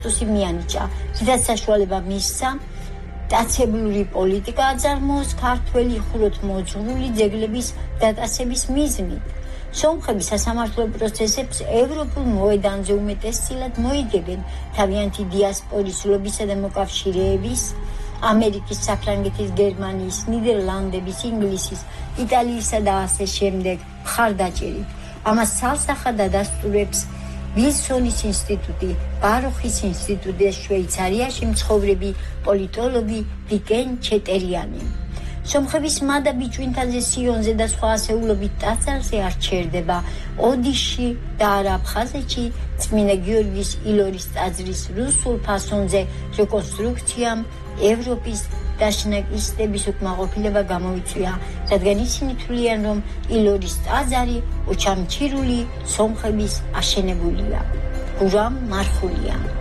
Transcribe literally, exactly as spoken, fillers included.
თუსი მიანიჭა, რითაც საშუალება მისცა დაცებლური პოლიტიკა აწარმოოს ქართველი ხუროთ მოძღვრული ძეგლების დატაცების მიზნით. სომხები სასამართლო პროცესებს ევროპულ მოედანზე უმეტესწილად მოიგებენ თავიანთი დიასპორის ლობისა და მოკავშირეების, ამერიკის, საფრანგეთის, გერმანიის, ნიდერლანდების, ინგლისის, იტალიისა და ასე შემდეგ მხარდაჭერით. ამას ცალსახად ადასტურებს ვილსონის ინსტიტუტი, ბაროხის ინსტიტუტი და შვეიცარიაში მცხოვრები პოლიტოლოგი ვიკენ ჩეტერიანი. სომხების მადა ბიჭვინთაზე, სიონზე და სხვა ასეულობით ტაძარზე არ ჩერდება. ოდიშში და არა აფხაზეთში წმინდა გიორგის ილორის ტაძრის რუსულ ფასონზე რეკონსტრუქციამ ევროპის დაშნაკისტების უკმაყოფილება გამოიწვია, რადგან ისინი თვლიან, რომ ილორის ტაძარი უჩამჩირული სომხების აშენებულია. გურამ მარხულია.